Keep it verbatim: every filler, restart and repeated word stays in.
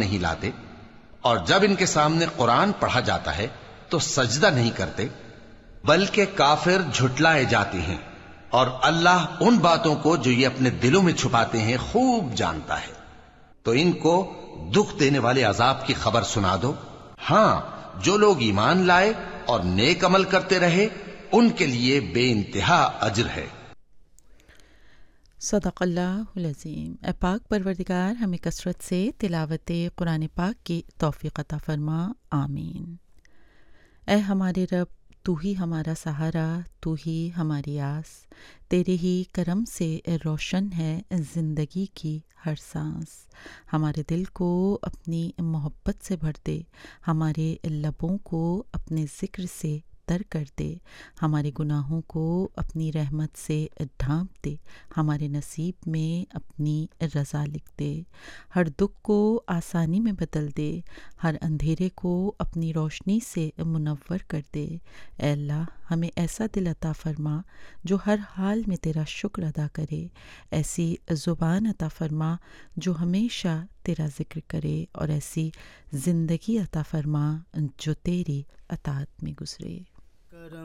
نہیں لاتے، اور جب ان کے سامنے قرآن پڑھا جاتا ہے تو سجدہ نہیں کرتے، بلکہ کافر جھٹلائے جاتے ہیں، اور اللہ ان باتوں کو جو یہ اپنے دلوں میں چھپاتے ہیں خوب جانتا ہے۔ تو ان کو دکھ دینے والے عذاب کی خبر سنا دو۔ ہاں، جو لوگ ایمان لائے اور نیک عمل کرتے رہے ان کے لیے بے انتہا اجر ہے۔ صدق اللہ العظیم۔ اے پاک پروردگار، ہمیں کثرت سے تلاوت قرآن پاک کی توفیق عطا فرما، آمین۔ اے ہمارے رب، تو ہی ہمارا سہارا، تو ہی ہماری آس، تیرے ہی کرم سے روشن ہے زندگی کی ہر سانس۔ ہمارے دل کو اپنی محبت سے بھر دے، ہمارے لبوں کو اپنے ذکر سے تر کر دے، ہمارے گناہوں کو اپنی رحمت سے ڈھانپ دے، ہمارے نصیب میں اپنی رضا لکھ دے، ہر دکھ کو آسانی میں بدل دے، ہر اندھیرے کو اپنی روشنی سے منور کر دے۔ اے اللہ، ہمیں ایسا دل عطا فرما جو ہر حال میں تیرا شکر ادا کرے، ایسی زبان عطا فرما جو ہمیشہ تیرا ذکر کرے، اور ایسی زندگی عطا فرما جو تیری اطاعت میں گزرے۔